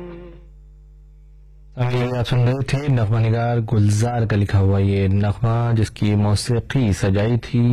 अभी आप सुन रहे थे नगमा निगार गुलजार का लिखा हुआ ये नगमा, जिसकी मौसीकी सजाई थी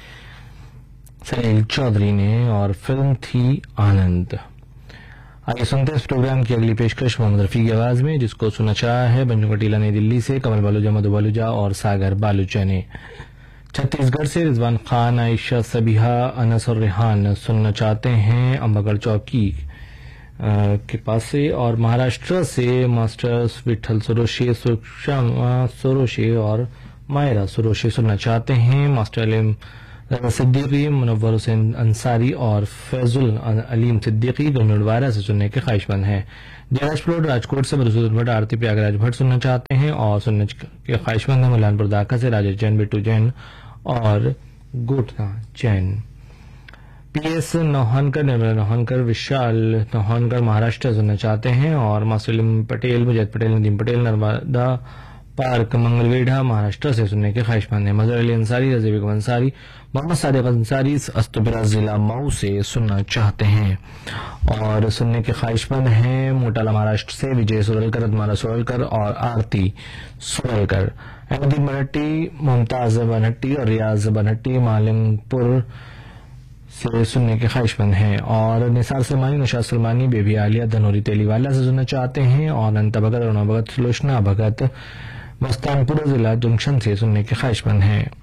सलील चौधरी ने और फिल्म थी आनंद। आइए सुनते हैं इस प्रोग्राम की अगली पेशकश मोहम्मद रफी की आवाज में, जिसको सुना चाहा है बंजू कटीला नई दिल्ली से, कमल बालूजा, मधु बालूजा और सागर बालूचा ने। छत्तीसगढ़ से रिजवान खान, आयशा, सबिहा, अनस और रेहान सुनना चाहते हैं अंबागढ़ चौकी के पास से, और महाराष्ट्र से मास्टर्स विठल सुरोशे, सुषमा सुरोशे और मायरा सुरोशे सुनना चाहते हैं। मास्टर अलीम सिद्दीकी, मुनव्वर हुसैन अंसारी और फैजुल अलीम सिद्दीकी गंगड़वारा से सुनने के ख्वाहिशमंद हैं। जयराजपुर राजकोट से मधुसूदन भट्ट, आरती प्रयागराज भट्ट सुनना चाहते हैं और सुनने के ख्वाहिशमंद हैं मुलानपुर दाका से राजेश जैन, बिट्टू जैन और गोटना जैन। पीएस नौहानकर, निर्मला नौहानकर, विशाल नौहानकर महाराष्ट्र सुनना चाहते हैं और मासुलिम पटेल, मुजैद पटेल, नदीम पटेल, नर्मदा पार्क मंगलवेढ़ा महाराष्ट्र से सुनने के ख्वाहिशमंद है। मजहर अली अंसारी, रज़ी बेगम अंसारी, मोहम्मद सादिक अंसारी अस्तुबरा जिला मऊ से सुनना चाहते हैं और सुनने के ख्वाहिशमंद हैं मोटाला महाराष्ट्र से विजय सुरलकर, अदमारा सुरलकर और आरती सुरलकर। अहमदीन बनट्टी, मुमताज बनट्टी और रियाज बनट्टी मालिंगपुर से सुनने के ख्वाहिशमंद हैं और निसार सलमानी, निशाद सलमानी, बेबी आलिया, धनोरी तेलीवाला से सुनना चाहते हैं और अनंता भगत, अरुणा भगत, सुलोचना भगत मस्तानपुर जिला जंक्शन से सुनने के ख्वाहिशमंद हैं।